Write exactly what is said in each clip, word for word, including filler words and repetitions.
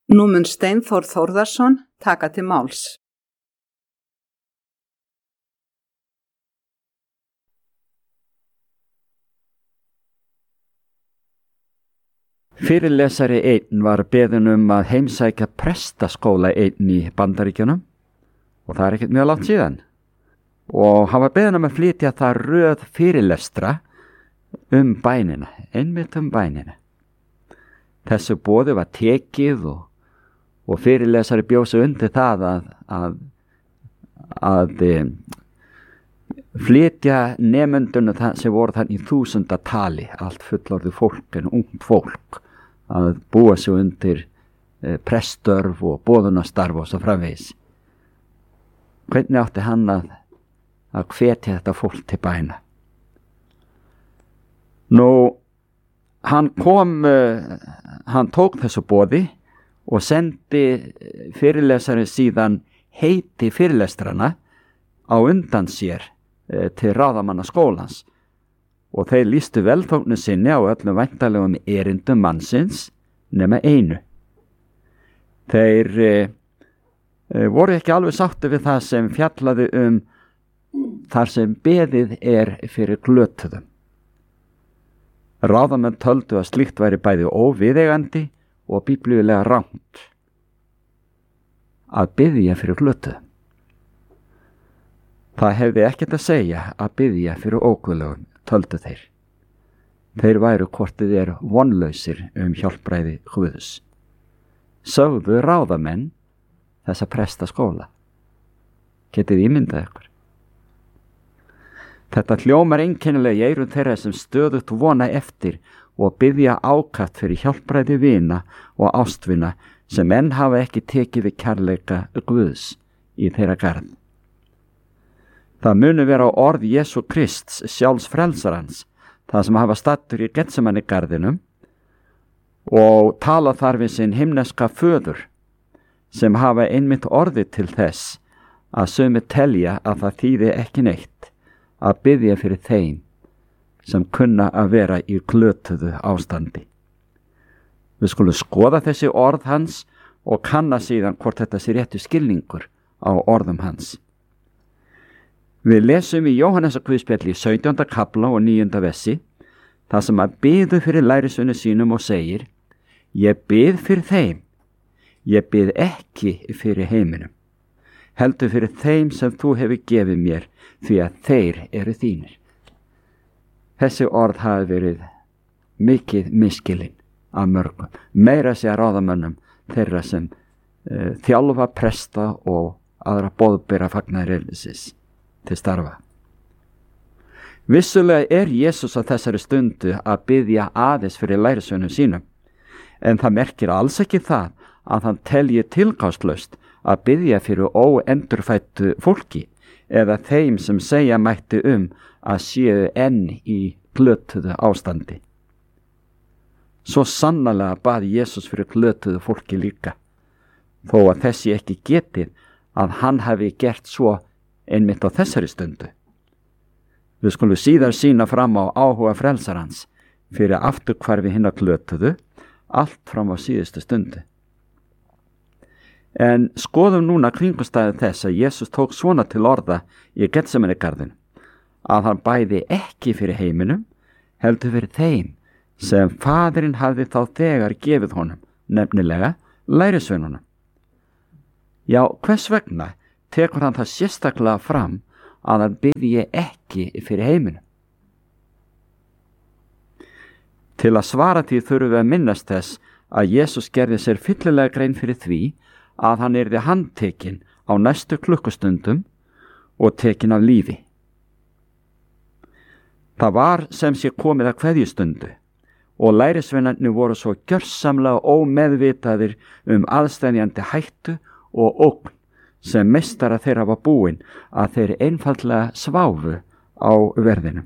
Nú mun Steinþór Þórðarson taka til máls. Fyrirlesari einn var beðinn um að heimsækja prestaskóla einn í Bandaríkjunum og það er ekkert mjög langt síðan. Og hann var beðinn um að flytja það röð fyrirlestra um bænina, einmitt um bænina. Þessu boði var tekið og, og fyrirlesari bjósi undir það að, að, að e, flytja nemendunum það sem voru þann í þúsundatali, allt fullorðið fólk en ungt fólk, að búa sig undir e, preststörf og boðunastarf og svo framvegis. Hvernig átti hann að, að hvetja þetta fólk til bæna? Nú, hann kom, uh, hann tók þessu boði og sendi fyrirlesari síðan heiti fyrirlestrana á undan sér uh, til ráðamanna skólans og þeir lýstu velþóknu sinni á öllum væntanlegum erindum mannsins nema einu. Þeir uh, uh, voru ekki alveg sátti við það sem fjallaði um þar sem beðið er fyrir glötuðum. Ráðamenn töldu að slíkt væri bæði óviðeigandi og biblíulega rangt að biðja fyrir glötu. Það hefði ekkert að segja að biðja fyrir óguðlegum, töldu þeir. Þeir væru hvortið er vonlausir um hjálpræði Guðs. Sögðu ráðamenn þessa prestaskóla. Getið ímyndað ykkur? Þetta hljómar einkennilega í eyrum þeirra sem stöðugt vona eftir og biðja ákaft fyrir hjálpræði vina og ástvina sem enn hafa ekki tekið við kærleika Guðs í þeirra garð. Það muni vera á orð Jesú Krists sjálfs frelsarans, það sem hafa stattur í Getsemani garðinum og tala þar við sinn himneska föður sem hafa einmitt orðið til þess að sumir telja að það þýði ekki neitt að biðja fyrir þeim sem kunna að vera í glötuðu ástandi. Við skulum skoða þessi orð hans og kanna síðan hvort þetta sé réttu skilningur á orðum hans. Við lesum í Jóhannesarguðspjalli í sautjánda kafla og níunda vessi, það sem að biðu fyrir lærisveinum sínum og segir: Ég bið fyrir þeim, ég bið ekki fyrir heiminum, heldur fyrir þeim sem þú hefur gefið mér, því að þeir eru þínir. Þessi orð hafi verið mikið misskilin af mörgum, meira sé að ráðamönnum þeirra sem uh, þjálfa, presta og aðra boðbera fagnaðarerindis til starfa. Vissulega er Jesús á þessari stundu að biðja aðeins fyrir lærisveinum sínum, en það merkir alls ekki það að hann telji tilgangslaust að biðja fyrir óendurfæddu fólki eða þeim sem segja mætti um að séu enn í glötuðu ástandi. Svo sannarlega bað Jesús fyrir glötuðu fólki líka, þó að þessi ekki getið að hann hafi gert svo einmitt á þessari stundu. Við skulum síðar sýna fram á áhuga frelsarans fyrir afturhvarfi hinna glötuðu, allt fram á síðustu stundu. En skoðum núna kringumstæðu þess að Jesús tók svona til orða í Getsemani garðinum, að hann bæði ekki fyrir heiminum, heldur fyrir þeim sem Faðirinn hafði þá þegar gefið honum, nefnilega lærisveinunum. Já, hvers vegna tekur hann það sérstaklega fram að hann biðji ekki fyrir heiminum? Til að svara því þurfum við að minnast þess að Jesús gerði sér fyllilega grein fyrir því að hann yrði handtekinn á næstu klukkustundum og tekinn af lífi. Það var sem sé komið að kveðjustundu og lærisveinarnir voru svo gjörsamlega ómeðvitaðir um aðstæðjandi hættu og ógn sem meistara þeirra var búin að þeir einfaldlega sváfu á verðinum.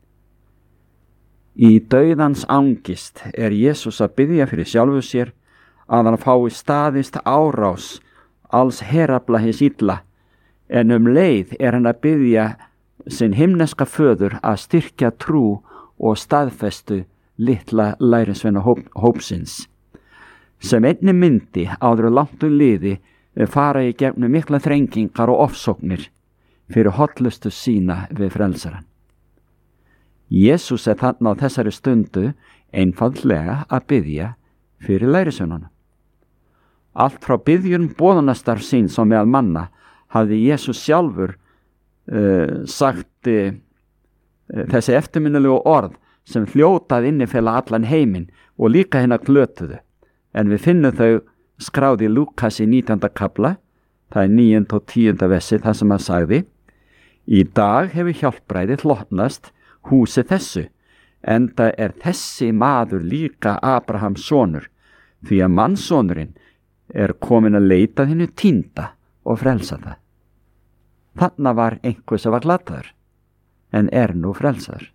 Í dauðans angist er Jesús að biðja fyrir sjálfu sér að hann fái staðist árás alls herafla hins illa, en um leið er hann að biðja sinn himneska föður að styrkja trú og staðfestu litla lærisveina hóp, hópsins. sem einni myndi áður langt um liði fara í gegnum mikla þrengingar og ofsóknir fyrir hollustu sína við frelsaran. Jesús er þarna á þessari stundu einfaldlega að biðja fyrir lærisveinana. Allt frá biðjun boðunastarf síns og meðal manna hafði Jesús sjálfur uh, sagt uh, þessi eftirminnilegu orð sem hljótað innifela allan heiminn og líka hérna glötuðu. En við finnum þau skráði í Lúkas í nítjánda kafla, það er níunda og tíunda versi, þar sem hann sagði: Í dag hefur hjálpræðið hlotnast húsi þessu, enda er þessi maður líka Abrahams sonur, því að mannssonurinn er komin að leita þínu týnda og frelsa það. Þarna var einhver sem var glataður, en er nú frelsaður.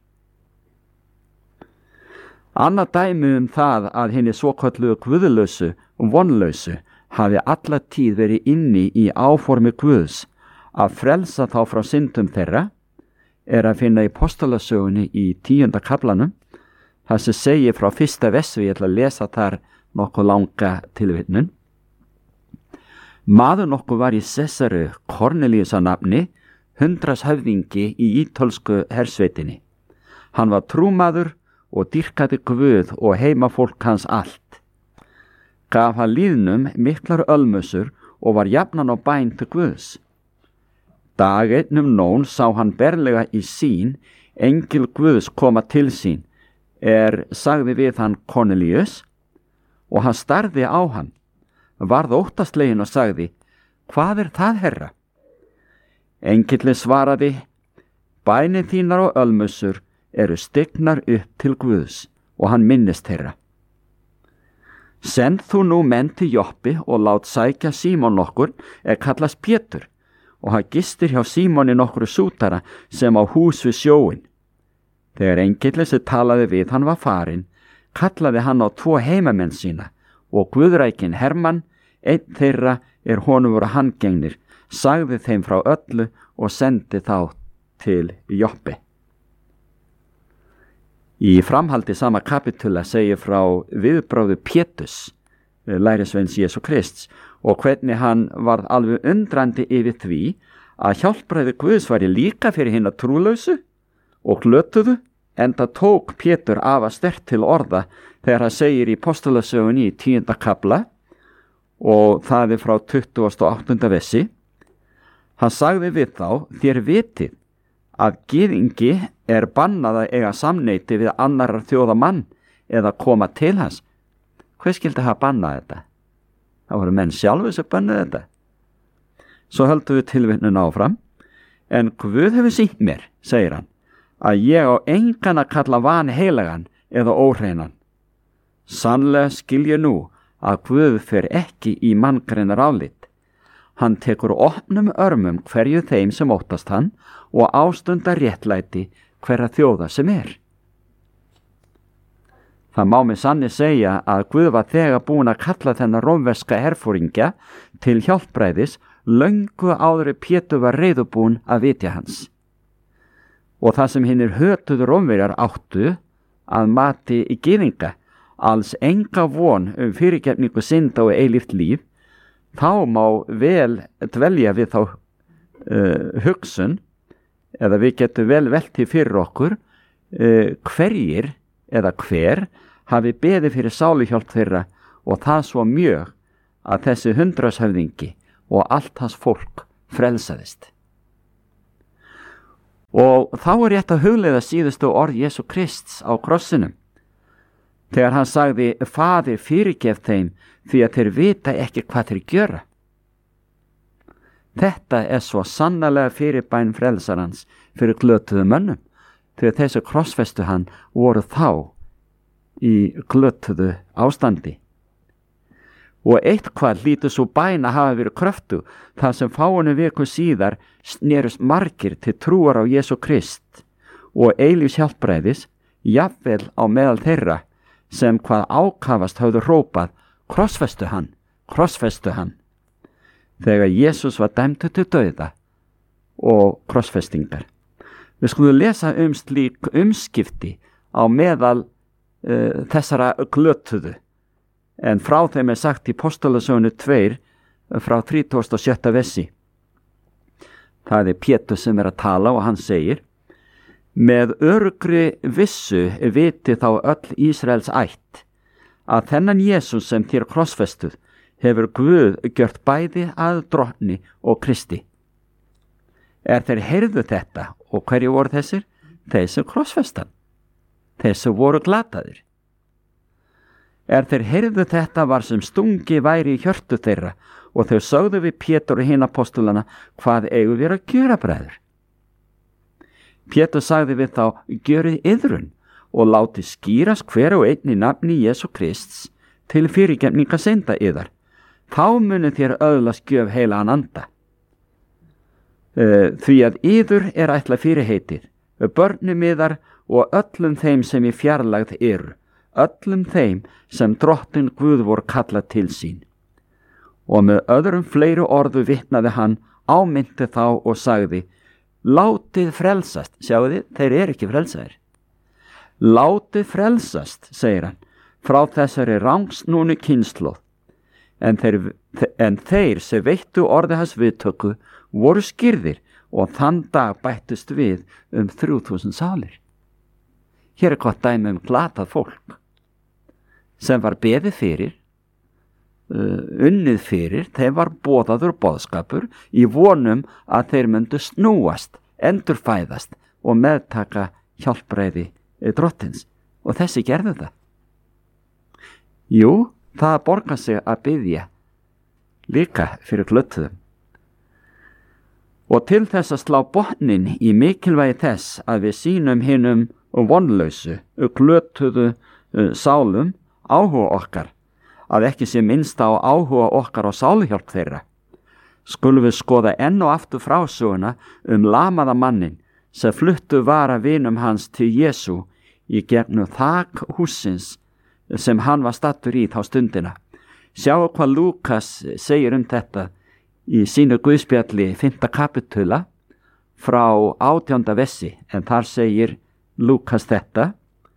Annað dæmi um það að henni svokölluðu guðlausu og vonlausu hafi alla tíð verið inni í áformi Guðs að frelsa þá frá syndum þeirra er að finna í Postulasögunni í tíunda kaflanum, þar sem segir frá fyrsta versi, ég ætla að lesa þar nokkuð langa tilvitnun. Maður nokkuð var í Sesaru Kornelíus að nafni, hundrashöfðingi í ítölsku hersveitinni. Hann var trúmaður og dýrkaði Guð og heimafólk hans allt. Gaf hann lýðnum miklar ölmusur og var jafnan á bæn til Guðs. Dag einn um nón sá hann berlega í sín engil Guðs koma til sín, er sagði við hann Kornelíus, og hann starði á hann, varð óttasleginn og sagði: Hvað er það, Herra? Engillinn svaraði: Bænir þínar og ölmusur eru stignar upp til Guðs, og hann minnist þeirra. Send þú nú menn til Joppi og lát sækja Símon nokkur, er kallast Pétur, og hann gistir hjá Símoni nokkru sútara sem á hús við sjóin. Þegar engillinn sem talaði við hann var farin, kallaði hann á tvo heimamenn sína, og guðrækin Hermann, einn þeirra er honum voru handgengnir, sagði þeim frá öllu og sendi þá til Joppi. Í framhaldi sama kapitula segir frá viðbrögðu Péturs, lærisveins Jesú Krists, og hvernig hann varð alveg undrandi yfir því að hjálpræði Guðs væri líka fyrir hina trúlausu og glötuðu, enda tók Pétur afa sterkt til orða þegar hann segir í Postulasögunni í tíunda kafla, og það er frá tuttugasta og áttunda versi. Hann sagði við þá: Þér vitið að gyðingi er bannað að eiga samneyti við annarar þjóða mann eða koma til hans. Hver skildi hafa bannað þetta? Það voru menn sjálfur sem bannaði þetta. Svo höldum við tilvitnun áfram. En Guð hefur sýnt mér, segir hann, að ég á engan að kalla vanheilagan eða óhreinan. Sannlega skil ég nú að Guð fer ekki í manngreinar álit. Hann tekur opnum örmum hverju þeim sem óttast hann og ástundar réttlæti hverra þjóða sem er. Það má með sanni segja að Guð var þegar búin að kalla þennan rómverska herforingja til hjálpræðis löngu áður en Pétur var reiðubúin að vitja hans. Og það sem hinnir hötuðu Rómverjar áttu að mati í gyðinga alls enga von um fyrirgefningu synda og eilíft líf, þá má vel dvelja við þá uh, hugsun, eða við getum vel velti fyrir okkur uh, hverjir eða hver hafi beðið fyrir sáluhjálp þeirra, og það svo mjög að þessi hundrashöfðingi og allt hans fólk frelsaðist. Og þá er rétt að hugleiða síðustu orð Jesú Krists á krossinum, þegar hann sagði: Faðir, fyrirgef þeim, því að þeir vita ekki hvað þeir gjöra. Þetta er svo sannarlega fyrirbæn frelsarans fyrir glötuðu mönnum, þegar þessu krossfestu hann voru þá í glötuðu ástandi. Og eitthvað hlýtur svo bæn að hafa verið kröftu, þar sem fáinu viku síðar snerust margir til trúar á Jesú Krist og eilífs hjálpræðis, jafnvel á meðal þeirra sem hvað ákafast höfðu hrópað: Krossfestu hann, krossfestu hann, þegar Jesús var dæmdur til dauða og krossfestingar. Við skulum lesa um slík umskipti á meðal uh, þessara glötuðu en frá þeim er sagt í Postulasögunni tveir frá þrítugasta og sjötta vessi. Það er Pétur sem er að tala og hann segir: með öruggri vissu viti þá öll Ísraels ætt að þennan Jesús sem þér krossfestuð hefur Guð gjört bæði að drottni og Kristi. Er þeir heyrðu þetta, og hverju voru þessir? Þeir sem krossfestan, þeir sem voru glataðir. Er þeir heyrðu þetta var sem stungi væri í hjörtu þeirra, og þau sögðu við Pétur og hinn apostolana: hvað eigum við að gjöra, bræður? Pétur sagði við þá: gjörið iðrun og látið skýrast hver og einn í nafni Jesú Krists til fyrirgefningar synda yðar. Þá munið þér öðlast gjöf heilagan anda. Uh, því að yður er ætla fyrirheitið, börnum yðar og öllum þeim sem í fjarlægð eru, öllum þeim sem drottin Guð vor kallað til sín. Og með öðrum fleiri orðu vitnaði hann, ámynti þá og sagði: látið frelsast. Sjáu þið, þeir eru ekki frelsaðir. Látið frelsast, segir hann, frá þessari rangsnúnu kynslóð. En þeir, en þeir sem veittu orði hans viðtöku voru skýrðir, og þann dag bættust við um þrjú þúsund sálir. Hér er gott dæmi um glatað fólk sem var beðið fyrir, uh, unnið fyrir, þeim var boðaður boðskapur í vonum að þeir myndu snúast, endurfæðast og meðtaka hjálpræði drottins, og þessi gerðu það. Jú, það borgar sig að biðja líka fyrir glötuðum. Og til þess að slá botnin í mikilvægi þess að við sýnum hinum vonlausu, glötuðu sálum áhuga okkar, að ekki sé minnst á áhuga okkar og sáluhjálp þeirra, skulum við skoða enn og aftur frásöguna um lamaða mannin sem fluttu vara vinum hans til Jesú í gegnum þak hússins sem hann var stattur í þá stundina. Sjáu hvað Lúkas segir um þetta í sínu guðspjalli fimmta kapitula frá átjánda vessi, en þar segir Lúkas þetta: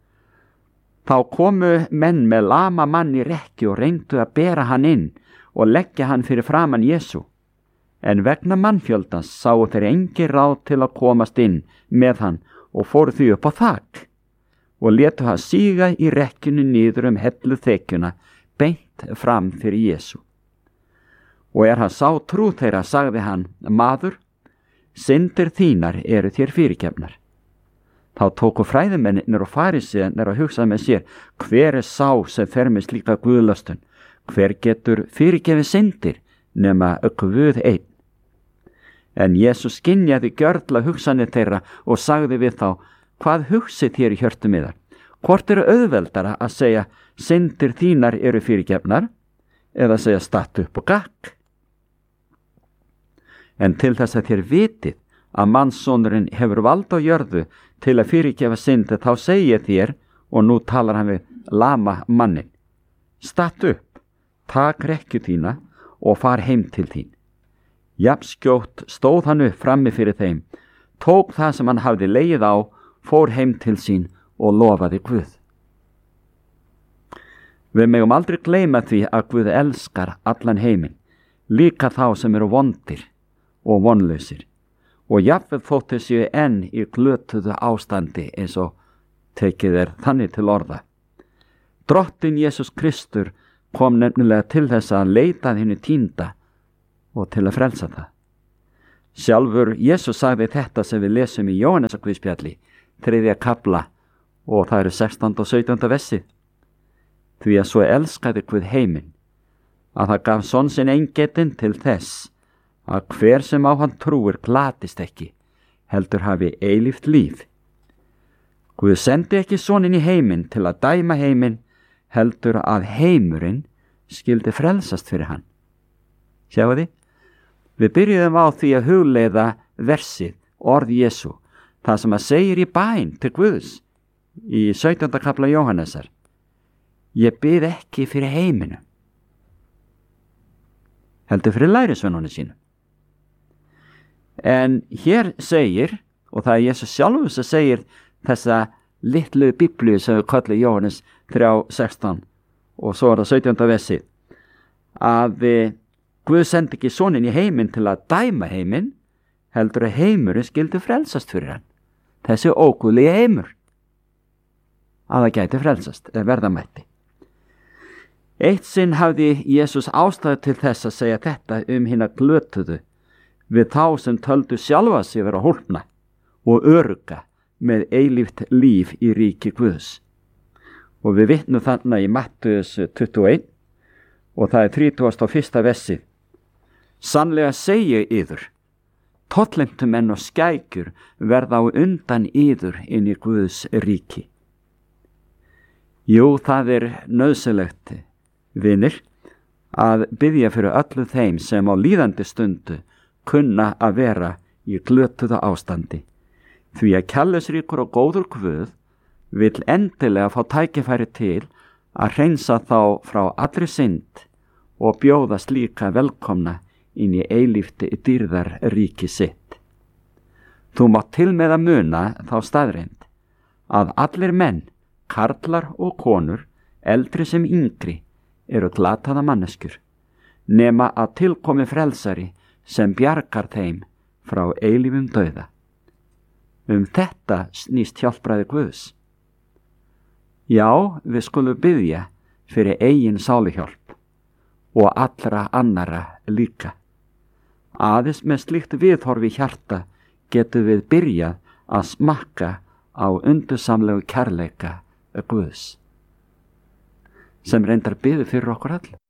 þá komu menn með lama mann í rekki og reyndu að bera hann inn og leggja hann fyrir framan Jesú. En vegna mannfjöldans sáu þeir engi ráð til að komast inn með hann og fóru því upp á þak og létu hann síga í rekkinu niður um hellu þekjuna beint fram fyrir Jesú. Og er hann sá trú þeirra, sagði hann: maður, syndir þínar eru þér fyrirgefnar. Þá tóku fræðimennir og farísearnir að hugsa með sér: hver er sá sem fer með slíka guðlöstun? Hver getur fyrirgefið syndir nema Guð einn? En Jesús skynjaði gjörla hugsanir þeirra og sagði við þá: hvað hugsið þér í hjörtum yðar? Hvort eru auðveldara að segja: syndir þínar eru fyrirgefnar, eða segja: statt upp og gakk? En til þess að þér vitið að mannssonurinn hefur vald á jörðu til að fyrirgefa syndi, þá segi ég þér, og nú talar hann við lama mannin: statt upp, tak rekkju þína og far heim til þín. Jafnskjótt stóð hann upp frammi fyrir þeim, tók það sem hann hafði legið á, fór heim til sín og lofaði Guð. Við megum aldrei gleyma því að Guð elskar allan heiminn, líka þá sem eru vondir og vonlausir, og jafnvel þótt þeir séu enn í glötuðu ástandi, eins og tekið er þannig til orða. Drottinn Jesús Kristur kom nefnilega til þess að leita að hinu týnda og til að frelsa það. Sjálfur Jesús sagði þetta sem við lesum í Jóhannesarguðspjalli, þriðja kafla, og það eru sextánda og sautjánda vessið. Því að svo elskaði Guð heiminn, að það gaf son sinn eingetinn til þess að hver sem á hann trúir glatist ekki, heldur hafi eilíft líf. Guð sendi ekki soninn í heiminn til að dæma heiminn, heldur að heimurinn skyldi frelsast fyrir hann. Sjáu þið? Við byrjuðum á því að hugleiða versið, orð Jesú, það sem að segir í bæn til Guðs í sautjánda kafla Jóhannesar: ég bið ekki fyrir heiminu, heldur fyrir lærisveinunum sínum. En hér segir, og það er Jesús sjálfur sem segir þessa litlu biblíu sem við köllum Jóhannes þrjú sextán og svo er það sautjánda versi, að Guð sendi ekki soninn í heiminn til að dæma heiminn, heldur að heimurinn skildi frelsast fyrir hann. Þessi óguðlegi heimur, að það gæti frelsast eða verða mætti. Eitt sinn hafði Jesús ástæðu til þess að segja þetta um hina glötuðu við þá sem töldu sjálfa sig vera hólpna og örugga með eilíft líf í ríki Guðs. Og við vitnum þarna í Mattheus tuttugu og eitt og það er þrítugasta og fyrsta versið. Sannlega segi ég yður, tollheimtumenn og skækjur verða á undan yður inn í Guðs ríki. Jú, það er nauðsynlegt, vinir, að biðja fyrir öllu þeim sem á líðandi stundu kunna að vera í glötuðu ástandi, því að kærleiksríkur og góður Guð vill endilega fá tækifæri til að hreinsa þá frá allri synd og bjóða slíka velkomna inn í eilífti dýrðar ríki sitt. Þú mátt til með að muna þá staðreind að allir menn, karlar og konur, eldri sem yngri, eru glataða manneskjur, nema að tilkomi frelsari sem bjargar þeim frá eilífum dauða. Um þetta snýst hjálpræði Guðs. Já, við skulum biðja fyrir eigin sáluhjálp og allra annara líka. Aðeins með slíkt viðhorfi hjarta getum við byrjað að smakka á undursamlegu kærleika Guðs, sem reyndar biður fyrir okkur all.